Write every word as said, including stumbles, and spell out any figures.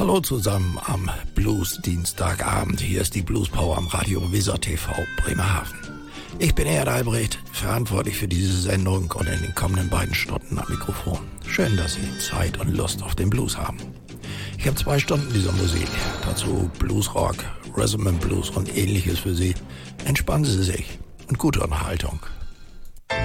Hallo zusammen am Blues-Dienstagabend. Hier ist die Blues Power am Radio Weser T V Bremerhaven. Ich bin Erd Albrecht, verantwortlich für diese Sendung und in den kommenden beiden Stunden am Mikrofon. Schön, dass Sie Zeit und Lust auf den Blues haben. Ich habe zwei Stunden dieser Musik, dazu Bluesrock, Rhythm and Blues und ähnliches für Sie. Entspannen Sie sich und gute Unterhaltung